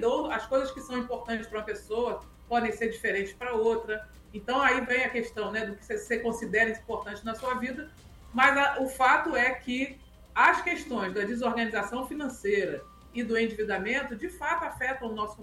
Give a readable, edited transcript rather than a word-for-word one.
ou as coisas que são importantes para uma pessoa podem ser diferentes para outra. Então, aí vem a questão, né, do que você considera importante na sua vida, mas o fato é que as questões da desorganização financeira e do endividamento, de fato, afetam o nosso